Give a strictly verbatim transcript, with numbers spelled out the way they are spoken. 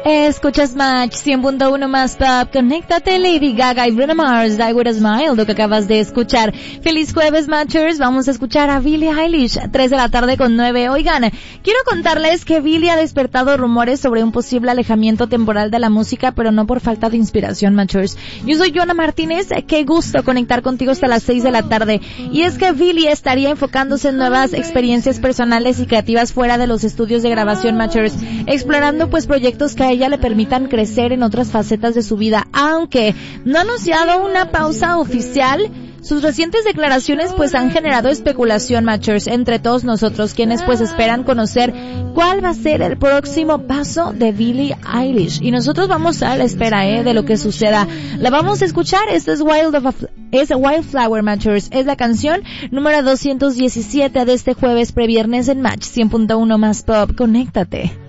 Escuchas Match cien punto uno más Pop. Conéctate, Lady Gaga y Bruno Mars, Die With A Smile, lo que acabas de escuchar. Feliz jueves, Matchers. Vamos a escuchar a Billie Eilish, tres de la tarde con nueve. Oigan, quiero contarles que Billie ha despertado rumores sobre un posible alejamiento temporal de la música, pero no por falta de inspiración, Matchers. Yo soy Joana Martínez, qué gusto conectar contigo hasta las seis de la tarde. Y es que Billie estaría enfocándose en nuevas experiencias personales y creativas fuera de los estudios de grabación, Matchers, explorando pues proyectos que a ella le permitan crecer en otras facetas de su vida, aunque no ha anunciado una pausa oficial. Sus recientes declaraciones pues han generado especulación, Matchers, entre todos nosotros, quienes pues esperan conocer cuál va a ser el próximo paso de Billie Eilish. Y nosotros vamos a la espera, eh, de lo que suceda. La vamos a escuchar. Esto es Wild of a, es Wildflower, Matchers. Es la canción número doscientos diecisiete de este jueves previernes en Match cien punto uno más Pop. Conéctate.